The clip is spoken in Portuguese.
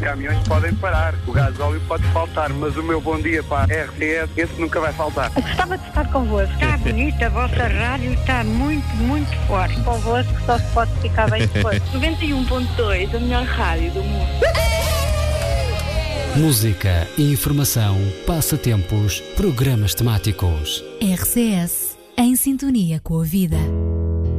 caminhões podem parar, o gasóleo pode faltar, mas o meu bom dia para a RTS, esse nunca vai faltar. Gostava de estar convosco. Está bonita, a vossa rádio está muito, muito forte. Convosco só se pode ficar bem depois. 91.2, a melhor rádio do mundo. Música, informação, passatempos, programas temáticos. RCS, em sintonia com a vida.